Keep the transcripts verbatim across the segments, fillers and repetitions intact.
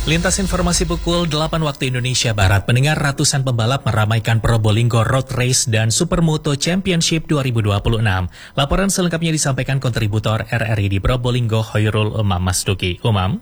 Lintas informasi pukul delapan waktu Indonesia Barat, pendengar ratusan pembalap meramaikan Probolinggo Road Race dan Supermoto Championship dua ribu dua puluh enam. Laporan selengkapnya disampaikan kontributor R R I di Probolinggo, Hoirul Umam Masduki. Umam.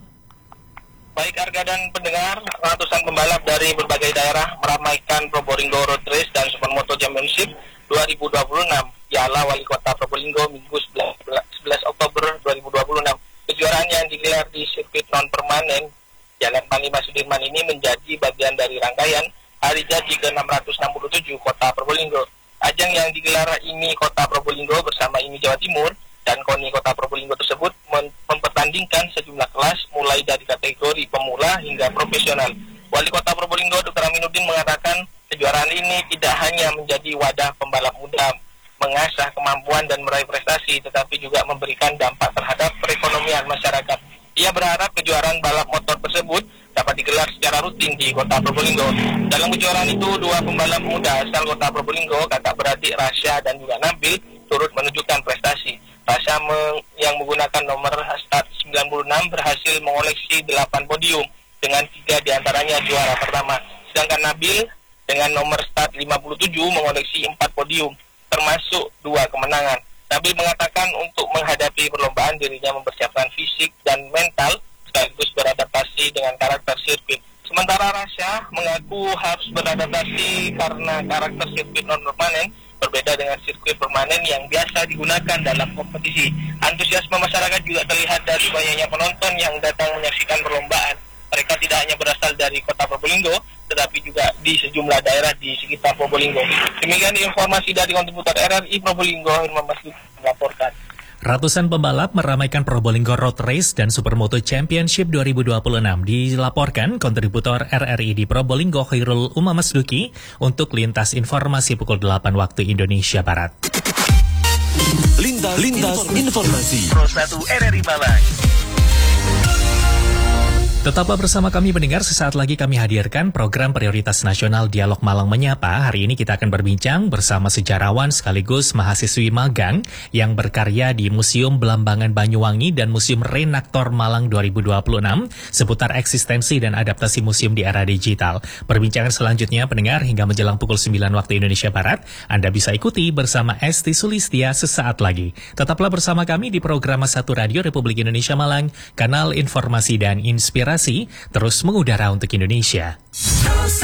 Baik Arga dan pendengar, ratusan pembalap dari berbagai daerah meramaikan Probolinggo Road Race dan Supermoto Championship dua ribu dua puluh enam di ala Wali Kota Probolinggo Minggu sebelas Oktober dua ribu dua puluh enam. Kejuaraan yang digelar di sirkuit non-permanen Jalan Panglima Sudirman ini menjadi bagian dari rangkaian Hari Jadi ke enam ratus enam puluh tujuh Kota Probolinggo. Ajang yang digelar ini Kota Probolinggo bersama I M I Jawa Timur dan KONI Kota Probolinggo tersebut mem- mempertandingkan sejumlah kelas mulai dari kategori pemula hingga profesional. Wali Kota Probolinggo Doktor Aminuddin mengatakan kejuaraan ini tidak hanya menjadi wadah pembalap muda mengasah kemampuan dan meraih prestasi, tetapi juga memberikan dampak terhadap perekonomian masyarakat. Ia berharap kejuaraan balap motor tersebut dapat digelar secara rutin di Kota Probolinggo. Dalam kejuaraan itu, dua pembalap muda asal Kota Probolinggo, kakak beradik Rasya dan juga Nabil, turut menunjukkan prestasi. Rasya meng- yang menggunakan nomor start sembilan puluh enam berhasil mengoleksi delapan podium, dengan tiga diantaranya juara pertama. Sedangkan Nabil dengan nomor start lima puluh tujuh mengoleksi empat podium, termasuk dua kemenangan. Nabil mengatakan untuk menghadapi perlombaan dirinya mempersiapkan fisik dan mental sekaligus beradaptasi dengan karakter sirkuit. Sementara Rasya mengaku harus beradaptasi karena karakter sirkuit non-permanen berbeda dengan sirkuit permanen yang biasa digunakan dalam kompetisi. Antusiasme masyarakat juga terlihat dari banyaknya penonton yang datang menyaksikan perlombaan. Mereka tidak hanya berasal dari Kota Probolinggo, tetapi juga di sejumlah daerah di sekitar Probolinggo. Demikian informasi dari kontributor R R I Probolinggo, Herman Masduki melaporkan. Ratusan pembalap meramaikan Probolinggo Road Race dan Supermoto Championship dua ribu dua puluh enam. Dilaporkan kontributor R R I di Probolinggo, Hoirul Umam Masduki, untuk lintas informasi pukul delapan waktu Indonesia Barat. Lintas, lintas informasi. Pro satu R R I Malang. Tetaplah bersama kami pendengar, sesaat lagi kami hadirkan program Prioritas Nasional Dialog Malang Menyapa. Hari ini kita akan berbincang bersama sejarawan sekaligus mahasiswi magang yang berkarya di Museum Belambangan Banyuwangi dan Museum Renaktor Malang dua ribu dua puluh enam seputar eksistensi dan adaptasi museum di era digital. Perbincangan selanjutnya pendengar hingga menjelang pukul sembilan waktu Indonesia Barat, Anda bisa ikuti bersama Esti Sulistia sesaat lagi. Tetaplah bersama kami di program satu Radio Republik Indonesia Malang, kanal informasi dan inspirasi terus mengudara untuk Indonesia.